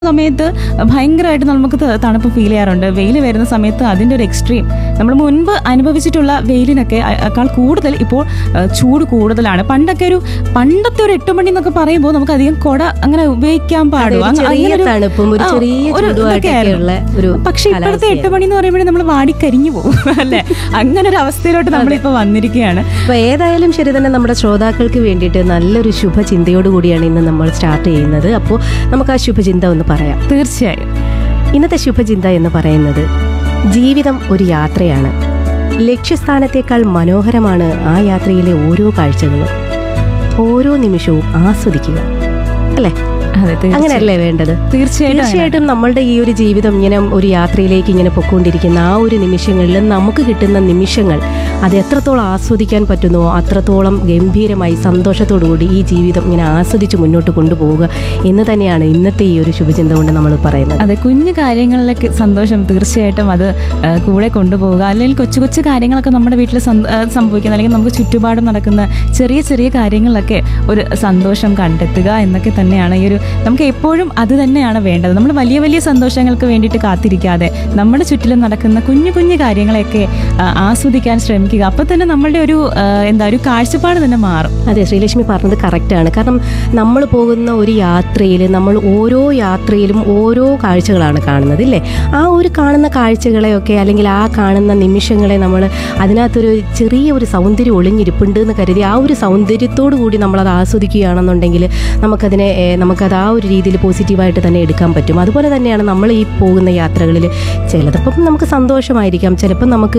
സമയത്ത് ഭയങ്കരമായിട്ട് നമുക്ക് തണുപ്പ് ഫീൽ ചെയ്യാറുണ്ട്. വെയിൽ വരുന്ന സമയത്ത് അതിൻ്റെ ഒരു എക്സ്ട്രീം നമ്മൾ മുൻപ് അനുഭവിച്ചിട്ടുള്ള വെയിലിനൊക്കെ ക്കാൾ കൂടുതൽ ഇപ്പോൾ ചൂട് കൂടുതലാണ്. പണ്ടത്തെ ഒരു 8 മണി എന്നൊക്കെ പറയുമ്പോൾ നമുക്ക് അധികം കൊട അങ്ങനെ ഉപയോഗിക്കാൻ പാടും. പക്ഷെ ഇപ്പോഴത്തെ 8 മണി എന്ന് പറയുമ്പോഴേ നമ്മൾ വാടിക്കരിഞ്ഞു പോകും അല്ലെ. അങ്ങനെ ഒരു അവസ്ഥയിലോട്ട് നമ്മളിപ്പോൾ വന്നിരിക്കുകയാണ്. അപ്പോൾ ഏതായാലും ശരി തന്നെ നമ്മുടെ ശ്രോതാക്കൾക്ക് വേണ്ടിയിട്ട് നല്ലൊരു ശുഭചിന്തയോടുകൂടിയാണ് ഇന്ന് നമ്മൾ സ്റ്റാർട്ട് ചെയ്യുന്നത്. അപ്പോൾ നമുക്ക് ആ ശുഭചിന്ത ഒന്ന് പറയാം. തീർച്ചയായും ഇന്നത്തെ ശുഭചിന്ത എന്ന് പറയുന്നത്, ജീവിതം ഒരു യാത്രയാണ്. ലക്ഷ്യസ്ഥാനത്തേക്കാൾ മനോഹരമാണ് ആ യാത്രയിലെ ഓരോ കാഴ്ചകളും. ഓരോ നിമിഷവും ആസ്വദിക്കുക, അല്ലേ? അങ്ങനെയല്ലേ വേണ്ടത്? തീർച്ചയായിട്ടും നമ്മളുടെ ഈ ഒരു ജീവിതം ഇങ്ങനെ ഒരു യാത്രയിലേക്ക് ഇങ്ങനെ പൊയ്ക്കൊണ്ടിരിക്കുന്ന ആ ഒരു നിമിഷങ്ങളിൽ നമുക്ക് കിട്ടുന്ന നിമിഷങ്ങൾ അത് എത്രത്തോളം ആസ്വദിക്കാൻ പറ്റുന്നോ അത്രത്തോളം ഗംഭീരമായി സന്തോഷത്തോടുകൂടി ഈ ജീവിതം ഇങ്ങനെ ആസ്വദിച്ച് മുന്നോട്ട് കൊണ്ടുപോവുക എന്ന് തന്നെയാണ് ഇന്നത്തെ ഈ ഒരു ശുഭചിന്ത കൊണ്ട് നമ്മൾ പറയുന്നത്. അതെ, കുഞ്ഞു കാര്യങ്ങളിലേക്ക് സന്തോഷം തീർച്ചയായിട്ടും അത് കൂടെ കൊണ്ടുപോവുക. അല്ലെങ്കിൽ കൊച്ചു കൊച്ചു കാര്യങ്ങളൊക്കെ നമ്മുടെ വീട്ടിൽ സംഭവിക്കുന്ന അല്ലെങ്കിൽ നമുക്ക് ചുറ്റുപാടും നടക്കുന്ന ചെറിയ ചെറിയ കാര്യങ്ങളിലൊക്കെ ഒരു സന്തോഷം കണ്ടെത്തുക എന്നൊക്കെ തന്നെയാണ് ഈ ഒരു, നമുക്ക് എപ്പോഴും അത് തന്നെയാണ് വേണ്ടത്. നമ്മൾ വലിയ വലിയ സന്തോഷങ്ങൾക്ക് വേണ്ടിയിട്ട് കാത്തിരിക്കാതെ നമ്മുടെ ചുറ്റിലും നടക്കുന്ന കുഞ്ഞു കുഞ്ഞു കാര്യങ്ങളെയൊക്കെ ആസ്വദിക്കാൻ ശ്രമിക്കുക. അപ്പോൾ തന്നെ നമ്മളുടെ ഒരു ഒരു കാഴ്ചപ്പാട് തന്നെ മാറും. അതെ, ശ്രീലക്ഷ്മി പറഞ്ഞത് കറക്റ്റാണ്. കാരണം നമ്മൾ പോകുന്ന ഒരു യാത്രയിൽ നമ്മൾ ഓരോ യാത്രയിലും ഓരോ കാഴ്ചകളാണ് കാണുന്നത്, ഇല്ലേ? ആ ഒരു കാണുന്ന കാഴ്ചകളെയൊക്കെ അല്ലെങ്കിൽ ആ കാണുന്ന നിമിഷങ്ങളെ നമ്മൾ അതിനകത്തൊരു ചെറിയ ഒരു സൗന്ദര്യം ഒളിഞ്ഞിരിപ്പുണ്ട് എന്ന് കരുതി ആ ഒരു സൗന്ദര്യത്തോടു കൂടി നമ്മളത് ആസ്വദിക്കുകയാണെന്നുണ്ടെങ്കിൽ നമുക്കത് ആ ഒരു രീതിയിൽ പോസിറ്റീവായിട്ട് തന്നെ എടുക്കാൻ പറ്റും. അതുപോലെ തന്നെയാണ് നമ്മൾ ഈ പോകുന്ന യാത്രകളിൽ ചിലപ്പം നമുക്ക് സന്തോഷമായിരിക്കാം, ചിലപ്പം നമുക്ക്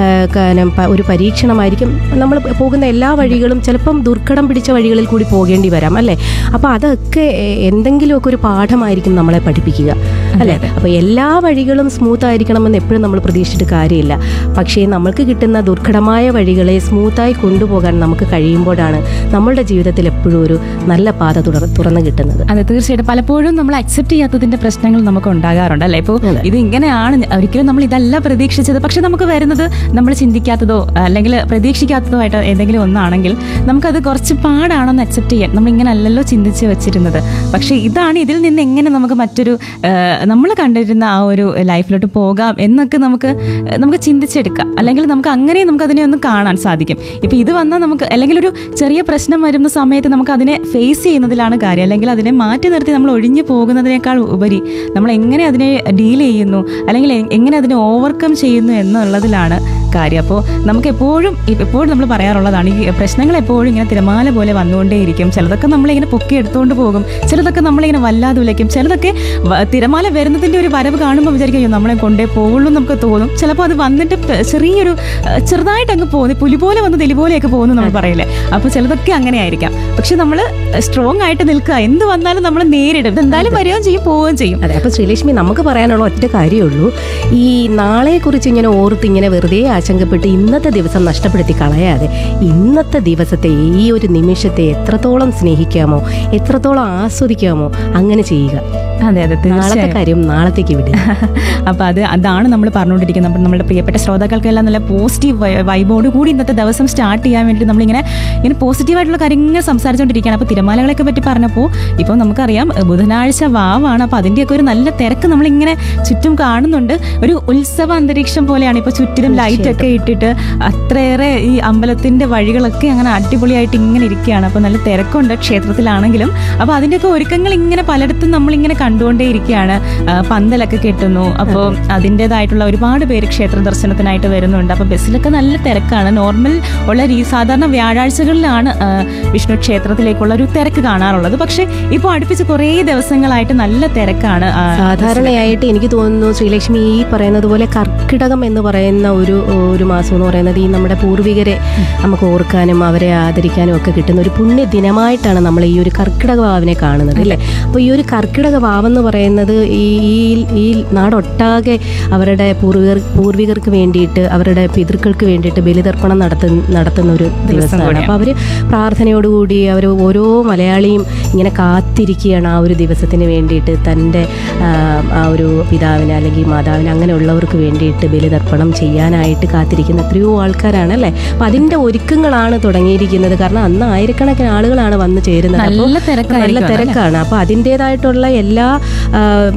ഒരു പരീക്ഷണമായിരിക്കും. നമ്മൾ പോകുന്ന എല്ലാ വഴികളും ചിലപ്പം ദുർഘടം പിടിച്ച വഴികളിൽ കൂടി പോകേണ്ടി വരാം, അല്ലേ? അപ്പോൾ അതൊക്കെ എന്തെങ്കിലുമൊക്കെ ഒരു പാഠമായിരിക്കും നമ്മളെ പഠിപ്പിക്കുക, അല്ലേ? അപ്പോൾ എല്ലാ വഴികളും സ്മൂത്ത് ആയിരിക്കണമെന്ന് എപ്പോഴും നമ്മൾ പ്രതീക്ഷിച്ചിട്ട് കാര്യമില്ല. പക്ഷേ നമ്മൾക്ക് കിട്ടുന്ന ദുർഘടമായ വഴികളെ സ്മൂത്തായി കൊണ്ടുപോകാൻ നമുക്ക് കഴിയുമ്പോഴാണ് നമ്മളുടെ ജീവിതത്തിൽ എപ്പോഴും ഒരു നല്ല പാത തുറന്നു കിട്ടുന്നത്. അതെ, തീർച്ചയായിട്ടും. പലപ്പോഴും നമ്മൾ അക്സെപ്റ്റ് ചെയ്യാത്തതിന്റെ പ്രശ്നങ്ങൾ നമുക്ക് ഉണ്ടാകാറുണ്ട്, അല്ലെ? ഇപ്പോൾ ഇത് ഇങ്ങനെയാണ്, ഒരിക്കലും നമ്മൾ ഇതല്ല പ്രതീക്ഷിച്ചത്, പക്ഷെ നമുക്ക് വരുന്നത് നമ്മൾ ചിന്തിക്കാത്തതോ അല്ലെങ്കിൽ പ്രതീക്ഷിക്കാത്തതോ ആയിട്ട് ഏതെങ്കിലും ഒന്നാണെങ്കിൽ നമുക്കത് കുറച്ച് പാടാണെന്ന് അക്സെപ്റ്റ് ചെയ്യാൻ. നമ്മൾ ഇങ്ങനെ അല്ലല്ലോ ചിന്തിച്ച് വെച്ചിരുന്നത്, പക്ഷെ ഇതാണ്, ഇതിൽ നിന്ന് എങ്ങനെ നമുക്ക് മറ്റൊരു നമ്മൾ കണ്ടിരുന്ന ആ ഒരു ലൈഫിലോട്ട് പോകാം എന്നൊക്കെ നമുക്ക് ചിന്തിച്ചെടുക്കാം. അല്ലെങ്കിൽ നമുക്ക് അതിനെ ഒന്ന് കാണാൻ സാധിക്കും. ഇപ്പം ഇത് വന്നാൽ നമുക്ക് അല്ലെങ്കിൽ ഒരു ചെറിയ പ്രശ്നം വരുന്ന സമയത്ത് നമുക്ക് അതിനെ ഫേസ് ചെയ്യുന്നതിലാണ് കാര്യം. അല്ലെങ്കിൽ അതിനെ മാറ്റി നിർത്തി നമ്മൾ ഒഴിഞ്ഞു പോകുന്നതിനേക്കാൾ ഉപരി നമ്മൾ എങ്ങനെ അതിനെ ഡീൽ ചെയ്യുന്നു അല്ലെങ്കിൽ എങ്ങനെ അതിനെ ഓവർകം ചെയ്യുന്നു എന്നുള്ളതിലാണ് കാര്യം. അപ്പോൾ നമുക്ക് എപ്പോഴും നമ്മൾ പറയാറുള്ളതാണ്, ഈ പ്രശ്നങ്ങൾ എപ്പോഴും ഇങ്ങനെ തിരമാല പോലെ വന്നുകൊണ്ടേയിരിക്കും. ചിലതൊക്കെ നമ്മളിങ്ങനെ പൊക്കി എടുത്തുകൊണ്ട് പോകും, ചിലതൊക്കെ നമ്മളിങ്ങനെ വല്ലാതെ ഉലയ്ക്കും. ചിലതൊക്കെ തിരമാല വരുന്നതിൻ്റെ ഒരു വരവ് കാണുമ്പോൾ വിചാരിക്കും നമ്മളെ കൊണ്ടേ പോകുള്ളൂ നമുക്ക് തോന്നും. ചിലപ്പോൾ അത് വന്നിട്ട് ചെറുതായിട്ട് അങ്ങ് പോകുന്നു, പുലി പോലെ വന്ന് തെലി പോലെയൊക്കെ പോകുന്നു നമ്മൾ പറയില്ലേ. അപ്പോൾ ചിലതൊക്കെ അങ്ങനെ ആയിരിക്കാം. പക്ഷെ നമ്മൾ സ്ട്രോങ് ആയിട്ട് നിൽക്കുക, എന്ത് വന്നാലും നമ്മൾ നേരിടും. എന്തായാലും വരികയും ചെയ്യും, പോവുകയും ചെയ്യും. അതെ, അപ്പോൾ ശ്രീലക്ഷ്മി നമുക്ക് പറയാനുള്ള ഒറ്റ കാര്യമുള്ളൂ, ഈ നാളെക്കുറിച്ച് ഇങ്ങനെ ഓർത്ത് ഇങ്ങനെ വെറുതെ ആശങ്കപ്പെട്ട് ഇന്നത്തെ ദിവസം നഷ്ടപ്പെടുത്തി കളയാതെ ഇന്നത്തെ ദിവസത്തെ ഈ ഒരു നിമിഷത്തെ എത്രത്തോളം സ്നേഹിക്കാമോ എത്രത്തോളം ആസ്വദിക്കാമോ അങ്ങനെ ചെയ്യുക. അതെ അതെ, നാളത്തെ കാര്യം നാളത്തേക്ക് വിടുക. അപ്പോൾ അതാണ് നമ്മൾ പറഞ്ഞുകൊണ്ടിരിക്കുന്നത്. അപ്പോൾ നമ്മുടെ പ്രിയപ്പെട്ട ശ്രോതാക്കൾക്കെല്ലാം നല്ല പോസിറ്റീവ് വൈബോട് കൂടി ഇന്നത്തെ ദിവസം സ്റ്റാർട്ട് ചെയ്യാൻ വേണ്ടി നമ്മളിങ്ങനെ പോസിറ്റീവായിട്ടുള്ള കാര്യങ്ങൾ സംസാരിച്ചുകൊണ്ടിരിക്കുകയാണ്. അപ്പോൾ തിരമാലകളൊക്കെ പറ്റി പറഞ്ഞപ്പോൾ ഇപ്പോൾ നമുക്കറിയാം ബുധനാഴ്ച വാവാണ്. അപ്പോൾ അതിൻ്റെയൊക്കെ ഒരു നല്ല തിരക്ക് നമ്മളിങ്ങനെ ചുറ്റും കാണുന്നുണ്ട്. ഒരു ഉത്സവ അന്തരീക്ഷം പോലെയാണ്. ഇപ്പോൾ ചുറ്റിലും ലൈറ്റൊക്കെ ഇട്ടിട്ട് അത്രയേറെ ഈ അമ്പലത്തിൻ്റെ വഴികളൊക്കെ അങ്ങനെ അടിപൊളിയായിട്ട് ഇങ്ങനെ ഇരിക്കുകയാണ്. അപ്പോൾ നല്ല തിരക്കുണ്ട് ക്ഷേത്രത്തിലാണെങ്കിലും. അപ്പോൾ അതിൻ്റെയൊക്കെ ഒരുക്കങ്ങൾ ഇങ്ങനെ പലയിടത്തും നമ്മളിങ്ങനെ കണ്ടുകൊണ്ടേയിരിക്കുകയാണ്. പന്തലൊക്കെ കെട്ടുന്നു. അപ്പോൾ അതിൻ്റെതായിട്ടുള്ള ഒരുപാട് പേര് ക്ഷേത്ര ദർശനത്തിനായിട്ട് വരുന്നുണ്ട്. അപ്പോൾ ബസ്സിലൊക്കെ നല്ല തിരക്കാണ്. നോർമൽ ഉള്ള സാധാരണ വ്യാഴാഴ്ചകളിലാണ് വിഷ്ണു ക്ഷേത്രത്തിലേക്കുള്ള ഒരു തിരക്ക് കാണാറുള്ളത്. പക്ഷെ ഇപ്പോൾ അടുപ്പിച്ച് കുറേ ദിവസങ്ങളായിട്ട് നല്ല തിരക്കാണ്. സാധാരണയായിട്ട് എനിക്ക് തോന്നുന്നു ശ്രീലക്ഷ്മി ഈ പറയുന്നത് പോലെ കർക്കിടകം എന്ന് പറയുന്ന ഒരു മാസം എന്ന് പറയുന്നത് ഈ നമ്മുടെ പൂർവികരെ നമുക്ക് ഓർക്കാനും അവരെ ആദരിക്കാനും ഒക്കെ കിട്ടുന്ന ഒരു പുണ്യ ദിനമായിട്ടാണ് നമ്മൾ ഈ ഒരു കർക്കിടക വാവിനെ കാണുന്നത്, അല്ലേ? അപ്പോൾ ഈ ഒരു കർക്കിടക വാവെന്ന് പറയുന്നത് ഈ നാടൊട്ടാകെ അവരുടെ പൂർവികർക്ക് വേണ്ടിയിട്ട് അവരുടെ പിതൃക്കൾക്ക് വേണ്ടിയിട്ട് ബലിതർപ്പണം നടത്തുന്ന ഒരു ദിവസമാണ്. അപ്പോൾ അവർ പ്രാർത്ഥനയോടുകൂടി അവർ ഓരോ മലയാളിയും ഇങ്ങനെ കാത്തിരിക്കുകയാണ് ആ ഒരു ദിവസത്തിന് വേണ്ടിയിട്ട്. തൻ്റെ ആ ഒരു പിതാവിന് അല്ലെങ്കിൽ മാതാവിന് അങ്ങനെയുള്ളവർക്ക് വേണ്ടിയിട്ട് ബലിതർപ്പണം ചെയ്യാനായിട്ട് കാത്തിരിക്കുന്ന എത്രയോ ആൾക്കാരാണ്, അല്ലേ? അപ്പം അതിൻ്റെ ഒരുക്കങ്ങളാണ് തുടങ്ങിയിരിക്കുന്നത്. കാരണം അന്ന് ആയിരക്കണക്കിന് ആളുകളാണ് വന്ന് ചേരുന്നത്. നല്ല തിരക്കാണ്. അപ്പോൾ അതിൻ്റേതായിട്ടുള്ള എല്ലാ